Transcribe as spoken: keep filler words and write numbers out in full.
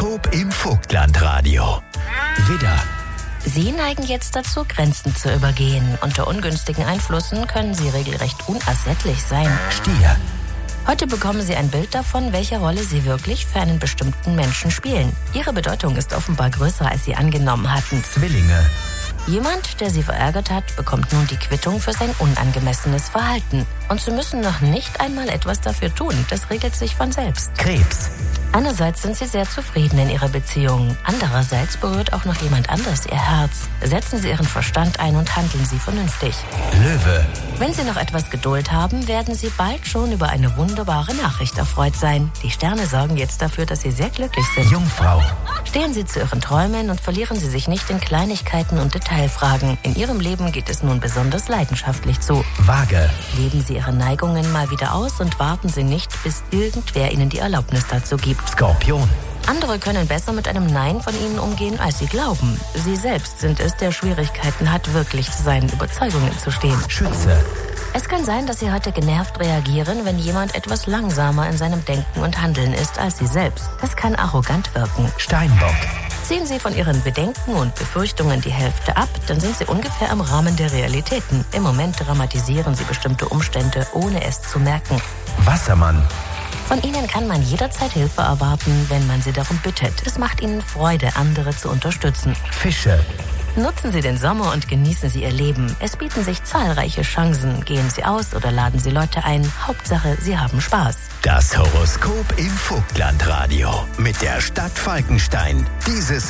Horoskop im Vogtlandradio. Widder. Sie neigen jetzt dazu, Grenzen zu übergehen. Unter ungünstigen Einflüssen können Sie regelrecht unersättlich sein. Stier. Heute bekommen Sie ein Bild davon, welche Rolle Sie wirklich für einen bestimmten Menschen spielen. Ihre Bedeutung ist offenbar größer, als Sie angenommen hatten. Zwillinge. Jemand, der Sie verärgert hat, bekommt nun die Quittung für sein unangemessenes Verhalten. Und Sie müssen noch nicht einmal etwas dafür tun. Das regelt sich von selbst. Krebs. Einerseits sind Sie sehr zufrieden in Ihrer Beziehung. Andererseits berührt auch noch jemand anders Ihr Herz. Setzen Sie Ihren Verstand ein und handeln Sie vernünftig. Löwe. Wenn Sie noch etwas Geduld haben, werden Sie bald schon über eine wunderbare Nachricht erfreut sein. Die Sterne sorgen jetzt dafür, dass Sie sehr glücklich sind. Jungfrau. Stehen Sie zu Ihren Träumen und verlieren Sie sich nicht in Kleinigkeiten und Detailfragen. In Ihrem Leben geht es nun besonders leidenschaftlich zu. Waage. Leben Sie Ihre Neigungen mal wieder aus und warten Sie nicht, bis irgendwer Ihnen die Erlaubnis dazu gibt. Skorpion. Andere können besser mit einem Nein von Ihnen umgehen, als Sie glauben. Sie selbst sind es, der Schwierigkeiten hat, wirklich zu seinen Überzeugungen zu stehen. Schütze. Es kann sein, dass Sie heute genervt reagieren, wenn jemand etwas langsamer in seinem Denken und Handeln ist als Sie selbst. Das kann arrogant wirken. Steinbock. Ziehen Sie von Ihren Bedenken und Befürchtungen die Hälfte ab, dann sind Sie ungefähr im Rahmen der Realitäten. Im Moment dramatisieren Sie bestimmte Umstände, ohne es zu merken. Wassermann. Von Ihnen kann man jederzeit Hilfe erwarten, wenn man Sie darum bittet. Es macht Ihnen Freude, andere zu unterstützen. Fische. Nutzen Sie den Sommer und genießen Sie Ihr Leben. Es bieten sich zahlreiche Chancen. Gehen Sie aus oder laden Sie Leute ein. Hauptsache, Sie haben Spaß. Das Horoskop im Vogtlandradio mit der Stadt Falkenstein. Dieses